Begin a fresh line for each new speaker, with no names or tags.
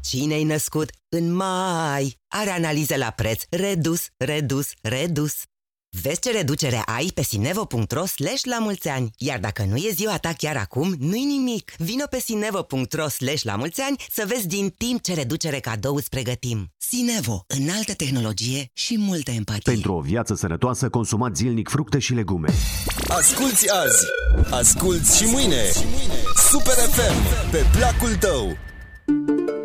Cine-i născut în mai are analize la preț redus, redus, redus. Vezi ce reducere ai pe sinevo.ro/la-mulți-ani. Iar dacă nu e ziua ta chiar acum, nu-i nimic. Vino pe sinevo.ro/la-mulți-ani să vezi din timp ce reducere cadou îți pregătim. Sinevo, înaltă tehnologie și multă empatie.
Pentru o viață sănătoasă, consumați zilnic fructe și legume.
Asculți azi, asculți și mâine. Super FM, pe placul tău.